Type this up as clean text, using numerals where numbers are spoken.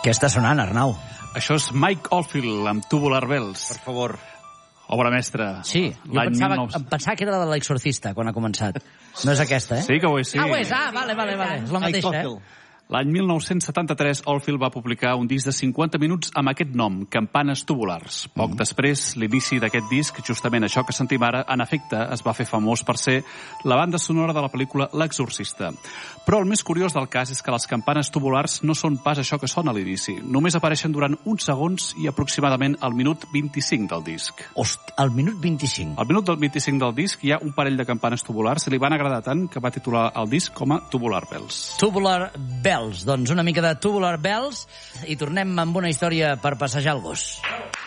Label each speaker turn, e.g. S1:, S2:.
S1: Què està sonant, Arnau?
S2: Això és Mike Oldfield amb Tubular Bells.
S3: Per favor.
S2: Obra mestra.
S1: Sí, jo pensava que era la de l'Exorcista quan ha començat. No és aquesta, eh?
S2: Sí que ho és, sí.
S1: Ah, ho és, vale. És la mateixa, eh?
S2: L'any 1973, Oldfield va publicar un disc de 50 minuts amb aquest nom, Campanes Tubulars. Poc després, l'inici d'aquest disc, justament això que sentim ara, en efecte, es va fer famós per ser la banda sonora de la pel·lícula L'Exorcista. Però el més curiós del cas és que les campanes tubulars no són pas això que sona a l'inici. Només apareixen durant uns segons i aproximadament al minut 25 del disc.
S1: Hosti, al minut 25?
S2: Al minut del 25 del disc hi ha un parell de campanes tubulars i li van agradar tant que va titular el disc com a Tubular Bells.
S1: Tubular Bells. Doncs una mica de Tubular Bells i tornem amb una història per passejar el gos.